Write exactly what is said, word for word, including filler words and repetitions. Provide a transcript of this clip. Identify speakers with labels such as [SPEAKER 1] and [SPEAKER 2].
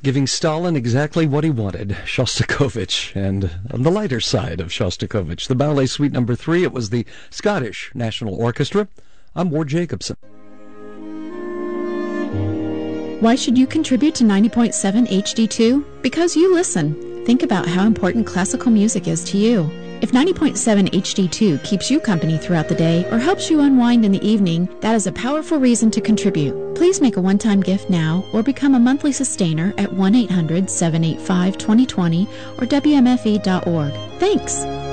[SPEAKER 1] giving Stalin exactly what he wanted, Shostakovich. And on the lighter side of Shostakovich, the Ballet Suite number three, it was the Scottish National Orchestra. I'm Ward Jacobson.
[SPEAKER 2] Why should you contribute to ninety point seven H D two? Because you listen. Think about how important classical music is to you. If ninety point seven H D two keeps you company throughout the day or helps you unwind in the evening, that is a powerful reason to contribute. Please make a one-time gift now or become a monthly sustainer at one eight hundred seven eight five two zero two zero or W M F E dot org. Thanks!